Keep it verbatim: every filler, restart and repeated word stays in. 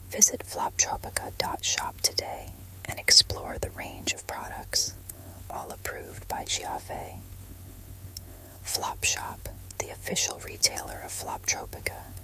Visit floptropica dot shop today and explore the range of products, all approved by Giave. Flop Shop, the official retailer of Floptropica,